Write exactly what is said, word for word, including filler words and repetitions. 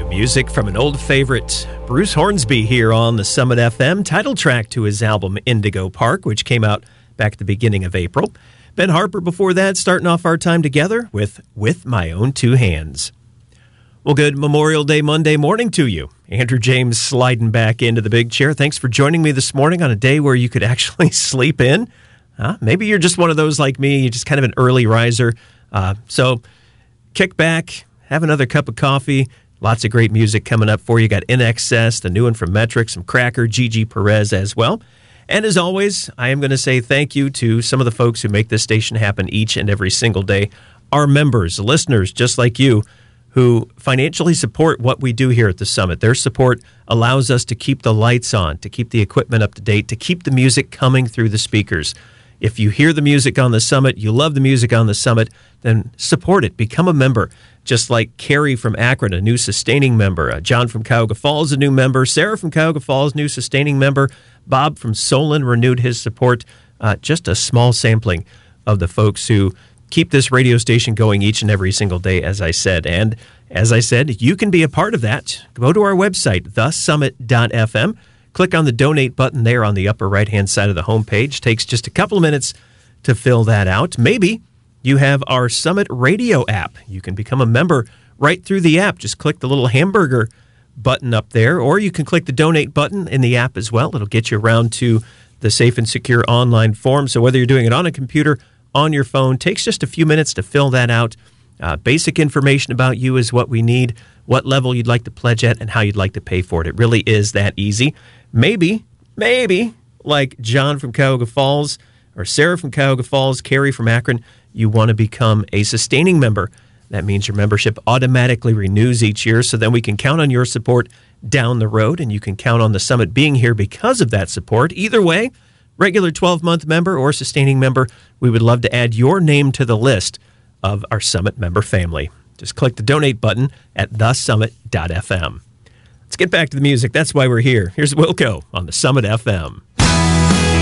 Music from an old favorite, Bruce Hornsby, here on the Summit F M, title track to his album Indigo Park, which came out back at the beginning of April. Ben Harper before that, starting off our time together with With My Own Two Hands. Well, good Memorial Day Monday morning to you. Andrew James sliding back into the big chair. Thanks for joining me this morning on a day where you could actually sleep in. Uh, maybe you're just one of those like me, you're just kind of an early riser. Uh, so kick back, have another cup of coffee. Lots of great music coming up for you. Got In Excess, the new one from Metric, some Cracker, Gigi Perez as well. And as always, I am going to say thank you to some of the folks who make this station happen each and every single day. Our members, listeners, just like you, who financially support what we do here at the Summit. Their support allows us to keep the lights on, to keep the equipment up to date, to keep the music coming through the speakers. If you hear the music on the Summit, you love the music on the Summit, then support it. Become a member. Just like Carrie from Akron, a new sustaining member. Uh, John from Cuyahoga Falls, a new member. Sarah from Cuyahoga Falls, new sustaining member. Bob from Solon renewed his support. Uh, just a small sampling of the folks who keep this radio station going each and every single day, as I said. And as I said, you can be a part of that. Go to our website, the summit dot f m. Click on the donate button there on the upper right-hand side of the homepage. Takes just a couple of minutes to fill that out. Maybe you have our Summit Radio app. You can become a member right through the app. Just click the little hamburger button up there, or you can click the donate button in the app as well. It'll get you around to the safe and secure online form. So whether you're doing it on a computer, on your phone, takes just a few minutes to fill that out. Uh, basic information about you is what we need, what level you'd like to pledge at, and how you'd like to pay for it. It really is that easy. Maybe, maybe, like John from Cuyahoga Falls, or Sarah from Cuyahoga Falls, Carrie from Akron, you want to become a sustaining member. That means your membership automatically renews each year, so then we can count on your support down the road, and you can count on the Summit being here because of that support. Either way, regular twelve-month member or sustaining member, we would love to add your name to the list of our Summit member family. Just click the donate button at the summit dot f m. Let's get back to the music. That's why we're here. Here's Wilco on the Summit F M.